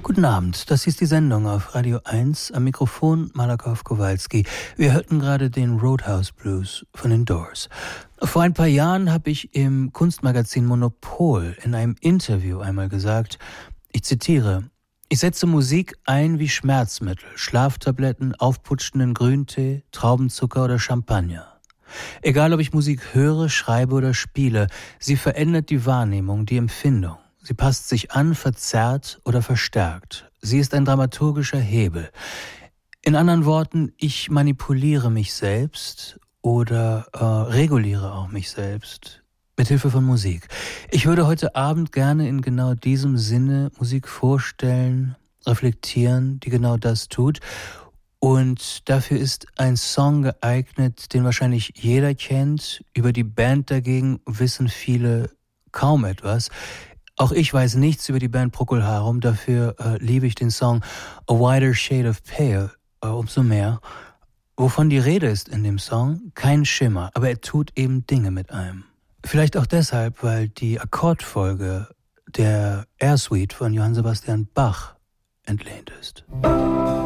Guten Abend, das ist die Sendung auf Radio 1, am Mikrofon Malakow Kowalski. Wir hörten gerade den Roadhouse Blues von den Doors. Vor ein paar Jahren habe ich im Kunstmagazin Monopol in einem Interview einmal gesagt, ich zitiere: Ich setze Musik ein wie Schmerzmittel, Schlaftabletten, aufputschenden Grüntee, Traubenzucker oder Champagner. Egal, ob ich Musik höre, schreibe oder spiele, sie verändert die Wahrnehmung, die Empfindung. Sie passt sich an, verzerrt oder verstärkt. Sie ist ein dramaturgischer Hebel. In anderen Worten, ich manipuliere mich selbst oder reguliere auch mich selbst mit Hilfe von Musik. Ich würde heute Abend gerne in genau diesem Sinne Musik vorstellen, reflektieren, die genau das tut. Und dafür ist ein Song geeignet, den wahrscheinlich jeder kennt. Über die Band dagegen wissen viele kaum etwas. Auch ich weiß nichts über die Band Procol Harum, dafür liebe ich den Song A Wider Shade of Pale umso mehr. Wovon die Rede ist in dem Song, kein Schimmer, aber er tut eben Dinge mit einem. Vielleicht auch deshalb, weil die Akkordfolge der Air Suite von Johann Sebastian Bach entlehnt ist.